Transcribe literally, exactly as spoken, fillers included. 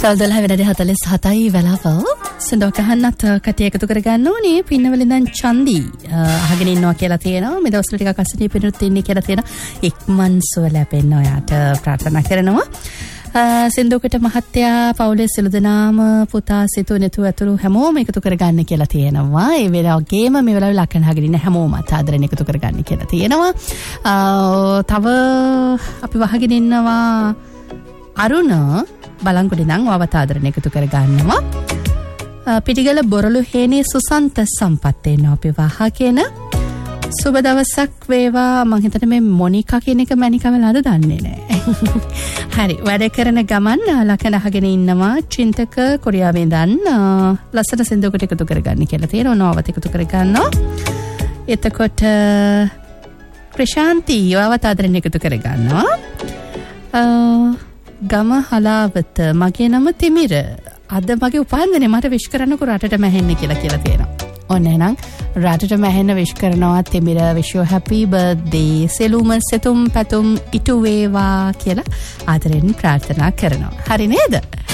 සවදලා වෙනදේ හතලිස් හතයි වෙලාව සඳක අහන්නත් කටි එකතු කරගන්න ඕනේ පින්නවල ඉඳන් චන්දි අහගෙන ඉන්නවා කියලා තියෙනවා මේ දවස්වල ටිකක් අසනීප පිනුත් ඉන්නේ කියලා තියෙනවා ඉක්මන් සුව ලැබෙන්න ඔයාට ප්‍රාර්ථනා කරනවා සින්දුකට මහත්තයා පවුලේ සිළු දෙනාම පුතා සිතු නෙතු ඇතුළු හැමෝම එකතු කරගන්න කියලා තියෙනවා ඒ වෙලාවේම මේ වෙලාවේ ලක්කන අහගෙන ඉන්න හැමෝම ආදරෙන් එකතු කරගන්න කියලා තියෙනවා තව අපි වහගෙන ඉන්නවා අරුණ බලංගොඩ නම් වවත ආදරණ එකතු කර ගන්නවා පිටිගල බොරළු හේනේ සුසන්ත සම්පත් එනවා අපි වහගෙන සුබ දවසක් වේවා මං හිතන්නේ මේ මොනිකා කියන එක මැනිකවලාද දන්නේ නැහැ හරි වැඩ කරන ගමන් ලකන අහගෙන ඉන්නවා චින්තක කොරියාවෙන් දන් ලස්සන සින්දුවකට එකතු කරගන්න කියලා තියෙනවා නවවත එකතු කරගන්නවා එතකොට ප්‍රශාන්ති වවත ආදරණ එකතු කරගන්නවා ගම හලාවත මගේ නම තිමිර අද මගේ උපන්දිනේ මට විශ් කරන්නකෝ රටට මැහෙන්න කියලා කියලා තියෙනවා. ඔන්න එහෙනම් රටට මැහෙන්න විශ් කරනවා තිමිර wish you happy birthday සෙලුම Sethum පැතුම් ඉටු වේවා කියලා ආදරෙන් ප්‍රාර්ථනා කරනවා. හරි නේද?